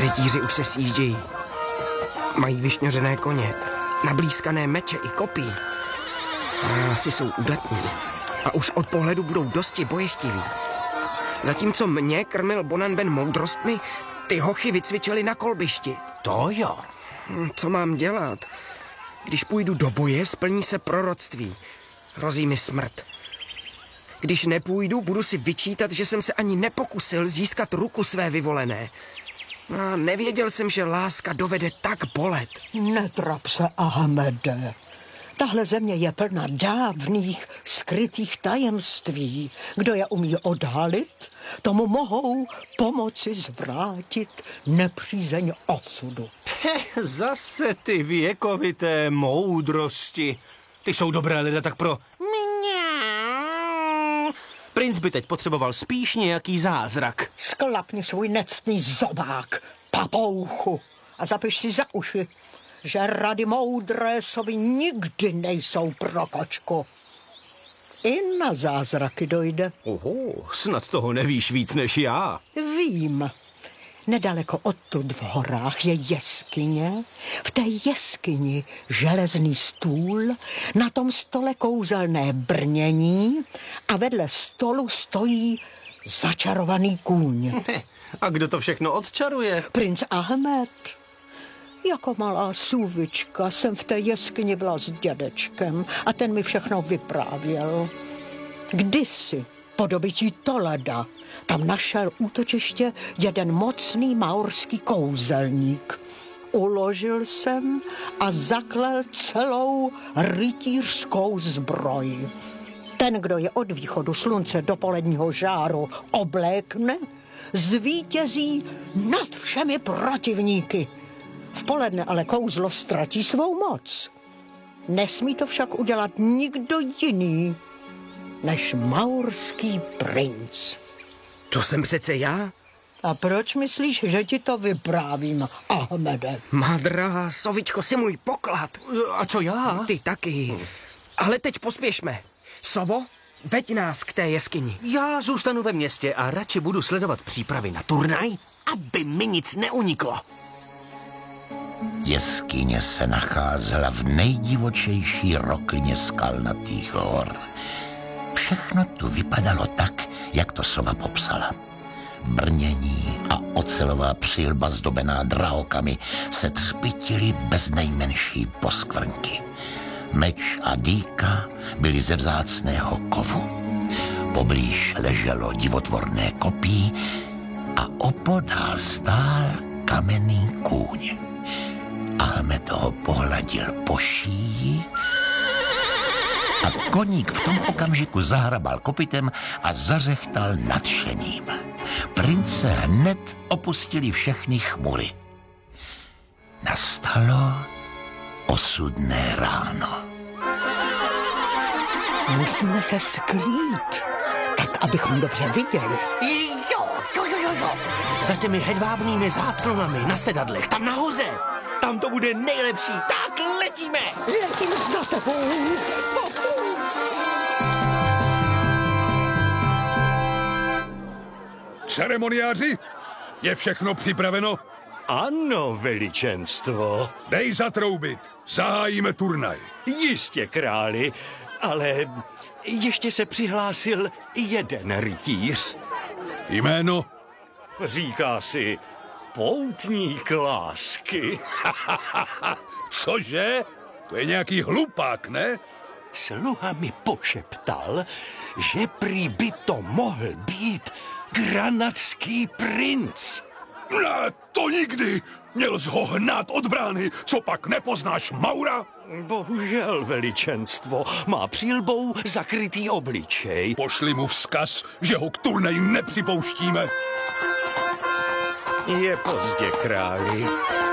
Rytíři už se sjíždějí. Mají vyšňořené koně, nablízkané meče i kopí. A asi jsou udatní. A už od pohledu budou dosti bojechtiví. Zatímco mě krmil Bonanben moudrostmi, ty hochy vycvičili na kolbišti. To jo. Co mám dělat? Když půjdu do boje, splní se proroctví. Hrozí mi smrt. Když nepůjdu, budu si vyčítat, že jsem se ani nepokusil získat ruku své vyvolené. A nevěděl jsem, že láska dovede tak bolet. Netrap se, Ahmede. Tahle země je plná dávných, skrytých tajemství. Kdo je umí odhalit, tomu mohou pomoci zvrátit nepřízeň osudu. Zase ty věkovité moudrosti. Ty jsou dobré lidé tak pro... Princ by teď potřeboval spíš nějaký zázrak. Sklapni svůj nectný zobák, papouchu, a zapiš si za uši, že rady moudré sovy nikdy nejsou pro kočku. I na zázraky dojde. Oho, snad toho nevíš víc než já. Vím. Nedaleko odtud v horách je jeskyně. V té jeskyni železný stůl, na tom stole kouzelné brnění a vedle stolu stojí začarovaný kůň. A kdo to všechno odčaruje? Princ Ahmed. Jako malá sůvička jsem v té jeskyni byla s dědečkem a ten mi všechno vyprávěl. Kdysi po dobytí Toleda tam našel útočiště jeden mocný maurský kouzelník. Uložil jsem a zaklel celou rytířskou zbroj. Ten, kdo je od východu slunce do poledního žáru oblékne, zvítězí nad všemi protivníky. V poledne ale kouzlo ztratí svou moc. Nesmí to však udělat nikdo jiný než maurský princ. To jsem přece já? A proč myslíš, že ti to vyprávím, Ahmede? Má drahá sovičko, si můj poklad. A co já? Ty taky. Ale teď pospěšme. Sovo, veď nás k té jeskyni. Já zůstanu ve městě a radši budu sledovat přípravy na turnaj, aby mi nic neuniklo. Jeskyně se nacházela v nejdivočejší roklině skalnatých hor. Všechno tu vypadalo tak, jak to sova popsala. Brnění a ocelová přilba zdobená drahokami se třpytily bez nejmenší poskvrnky. Meč a dýka byly ze vzácného kovu. Poblíž leželo divotvorné kopí a opodál stál kamenný kůň. Ahmed ho pohladil po šíji a koník v tom okamžiku zahrabal kopitem a zařechtal nadšením. Prince hned opustili všechny chmury. Nastalo osudné ráno. Musíme se skrýt, tak abychom dobře viděli. Jo. Za těmi hedvábnými záclonami na sedadlech, tam nahoře. Tam to bude nejlepší. Tak letíme. Letím za tebou. Ceremoniáři, je všechno připraveno? Ano, veličenstvo. Dej zatroubit, zahájíme turnaj. Jistě, králi, ale ještě se přihlásil jeden rytíř. Jméno? Říká si poutník lásky. Cože? To je nějaký hlupák, ne? Sluha mi pošeptal, že prý by to mohl být granadský princ. Ne, to nikdy! Měl jsi ho hnát od brány, co pak nepoznáš Maura? Bohužel, veličenstvo, má přílbou zakrytý obličej. Pošli mu vzkaz, že ho k turnaji nepřipouštíme. Je pozdě, králi.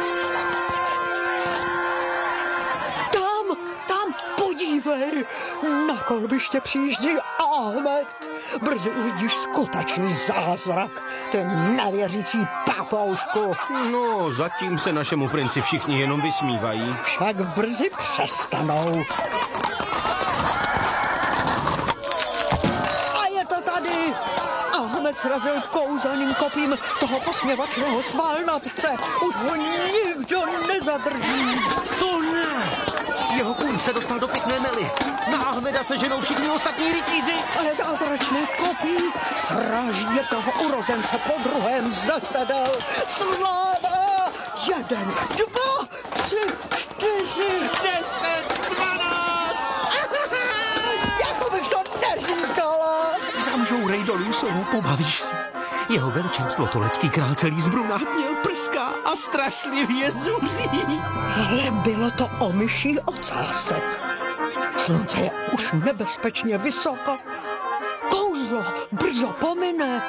Tam, podívej, na kolbiště přijíždí Ahmed. Brzy uvidíš skutečný zázrak, ten nevěřící papoušku. No, zatím se našemu princi všichni jenom vysmívají. Však brzy přestanou. A je to tady! Ahmed Smrt srazil kouzelným kopím toho posměvačného svalnatce. Už ho nikdo nezadrží. To ne! Jeho kůň se dostal do pěkné mely. Na Ahmeda se ženou všichni ostatní rytíři. Ale zázračné kopí sráží jednoho urozence po druhém zasedal. Sláva! 1, 2, 3, 4, 10, 12! jako bych to neříkala. Zamžourej dolů, sovu, pobavíš se. Jeho veličenstvo Tolecký král celý zbrunátněl, prská a strašlivě zuří. Ale bylo to o myší ocásek. Slunce je už nebezpečně vysoko. Kouzlo brzo pomine.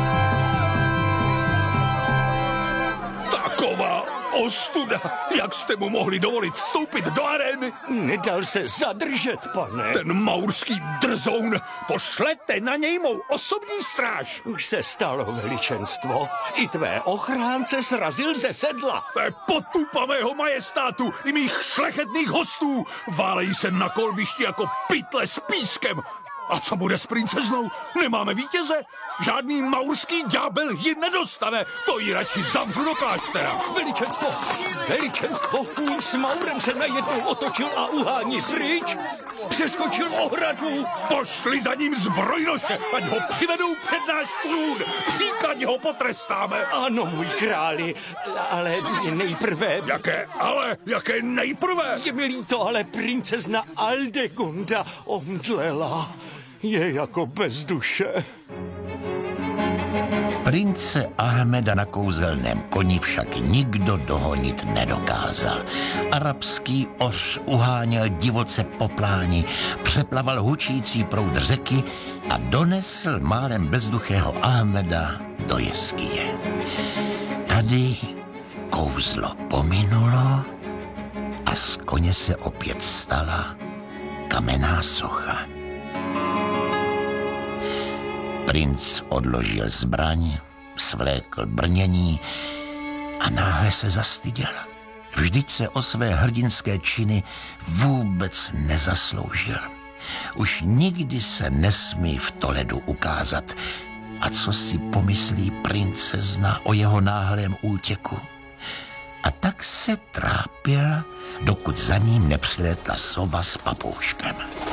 Taková ostuda! Jak jste mu mohli dovolit vstoupit do arény? Nedal se zadržet, pane. Ten maurský drzoun! Pošlete na něj mou osobní stráž! Už se stalo, veličenstvo. I tvé ochránce srazil ze sedla. To je potupa mého majestátu i mých šlechetných hostů! Válejí se na kolbišti jako pytle s pískem! A co bude s princeznou? Nemáme vítěze? Žádný maurský ďábel ji nedostane! To ji radši zavřu do kláštera! Veličenstvo, kůň s Maurem se najednou otočil a uhání pryč. Přeskočil ohradu. Pošli za ním zbrojnoše, ať ho přivedou před náš trůn! Příkladně ho potrestáme! Ano, můj králi, ale nejprve... Jaké nejprve? Je mi líto, ale princezna Aldegunda omdlela. Je jako bez duše. Prince Ahmeda na kouzelném koni však nikdo dohonit nedokázal. Arabský oř uháněl divoce po pláni, přeplaval hučící proud řeky a donesl málem bezduchého Ahmeda do jeskyně. Tady kouzlo pominulo a z koně se opět stala kamenná socha. Princ odložil zbraň, svlékl brnění a náhle se zastyděl. Vždyť se o své hrdinské činy vůbec nezasloužil. Už nikdy se nesmí v Toledu ukázat. A co si pomyslí princezna o jeho náhlém útěku? A tak se trápil, dokud za ním nepřiletla sova s papouškem.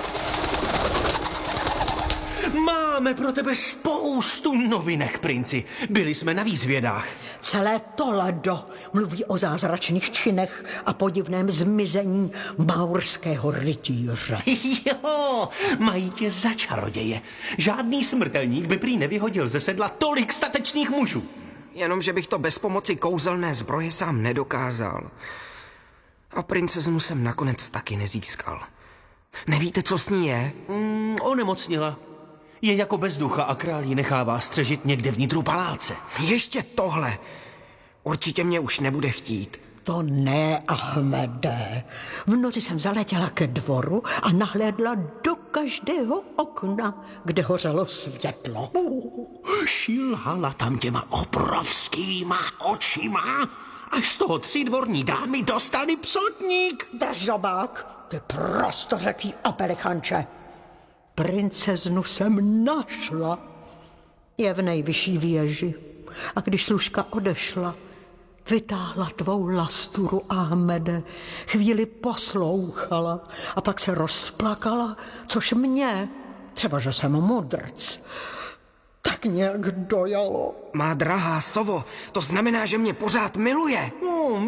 Máme pro tebe spoustu novinek, princi. Byli jsme na výzvědách. Celé Toledo mluví o zázračných činech a podivném zmizení maurského rytíře. Jo, mají tě za čaroděje. Žádný smrtelník by prý nevyhodil ze sedla tolik statečných mužů. Jenomže bych to bez pomoci kouzelné zbroje sám nedokázal. A princeznu jsem nakonec taky nezískal. Nevíte, co s ní je? Onemocnila. Je jako bezducha a král ji nechává střežit někde vnitru paláce. Ještě tohle. Určitě mě už nebude chtít. To ne, Ahmede. V noci jsem zaletěla ke dvoru a nahlédla do každého okna, kde hořelo světlo. Šilhala tam těma obrovskýma očima, až z toho 3 dvorní dámy dostali psotník. Drž zobák, ty prostořeký apelichanče. Princeznu jsem našla. Je v nejvyšší věži. A když služka odešla, vytáhla tvou lasturu, Ahmede. Chvíli poslouchala a pak se rozplakala, což mě, třeba že jsem mudrc, tak nějak dojalo. Má drahá sovo, to znamená, že mě pořád miluje. No,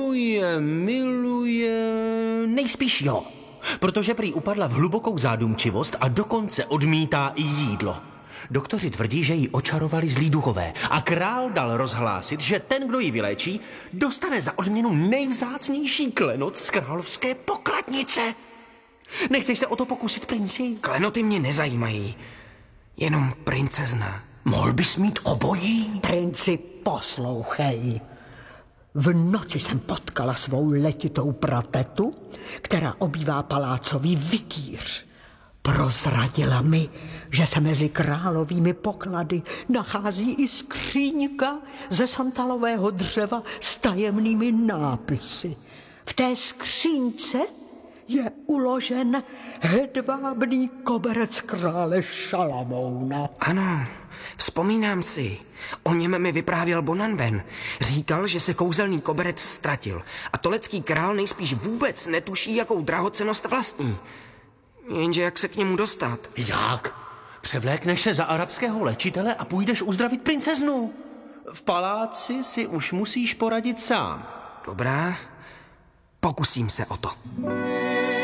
miluje, nejspíš jo. Protože prý upadla v hlubokou zádumčivost a dokonce odmítá i jídlo. Doktoři tvrdí, že ji očarovali zlí duchové a král dal rozhlásit, že ten, kdo ji vyléčí, dostane za odměnu nejvzácnější klenot z královské pokladnice. Nechceš se o to pokusit, princi? Klenoty mě nezajímají. Jenom princezna. Mohl bys mít obojí? Princi, poslouchej. V noci jsem potkala svou letitou pratetu, která obývá palácový vikýř. Prozradila mi, že se mezi královými poklady nachází i skříňka ze santalového dřeva s tajemnými nápisy. V té skříňce je uložen hedvábný koberec krále Šalamouna. Ano, vzpomínám si. O něm mi vyprávěl Bonanben. Říkal, že se kouzelný koberec ztratil a tolecký král nejspíš vůbec netuší, jakou drahocennost vlastní. Jenže jak se k němu dostat? Jak? Převlékneš se za arabského léčitele a půjdeš uzdravit princeznu. V paláci si už musíš poradit sám. Dobrá, pokusím se o to.